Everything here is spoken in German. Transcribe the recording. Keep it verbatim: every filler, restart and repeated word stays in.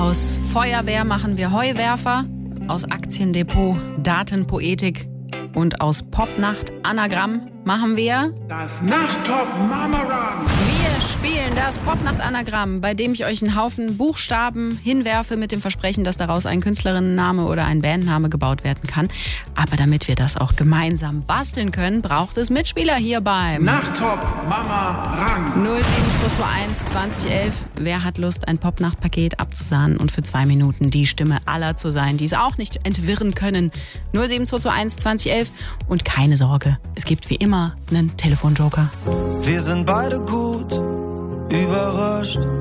Aus Feuerwehr machen wir Heuwerfer, aus Aktiendepot Datenpoetik und aus Popnacht Anagramm machen wir das Nachttop-Mama-Run. Wir spielen das Popnacht-Anagramm, bei dem ich euch einen Haufen Buchstaben hinwerfe mit dem Versprechen, dass daraus ein Künstlerinnenname oder ein Bandname gebaut werden kann. Aber damit wir das auch gemeinsam basteln können, braucht es Mitspieler hier beim Nachttop-Mama-Run. null sieben zwei zwei eins zwanzig elf. Wer hat Lust, ein Popnacht-Paket abzusahnen und für zwei Minuten die Stimme aller zu sein, die es auch nicht entwirren können? null sieben zwei zwei eins zwanzig elf. Und keine Sorge, es gibt wie immer einen Telefonjoker. Wir sind beide gut überrascht.